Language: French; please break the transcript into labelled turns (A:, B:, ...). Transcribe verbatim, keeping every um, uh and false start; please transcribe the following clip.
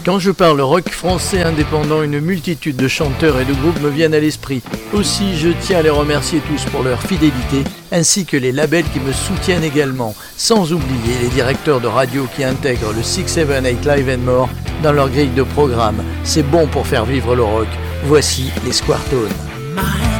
A: Quand je parle rock français indépendant, une multitude de chanteurs et de groupes me viennent à l'esprit. Aussi, je tiens à les remercier tous pour leur fidélité, ainsi que les labels qui me soutiennent également, sans oublier les directeurs de radio qui intègrent le six sept huit Live and More dans leur grille de programme. C'est bon pour faire vivre le rock. Voici les Squaretones.